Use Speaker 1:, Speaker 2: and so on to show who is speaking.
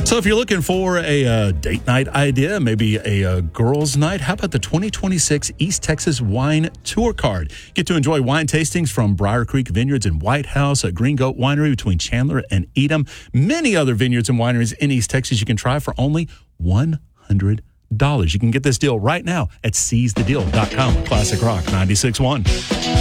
Speaker 1: So if you're looking for a date night idea, maybe a girls' night, how about the 2026 East Texas Wine Tour Card? Get to enjoy wine tastings from Briar Creek Vineyards in White House, a Green Goat Winery between Chandler and Edom, many other vineyards and wineries in East Texas you can try for only $100. You can get this deal right now at seizethedeal.com. Classic Rock 96.1.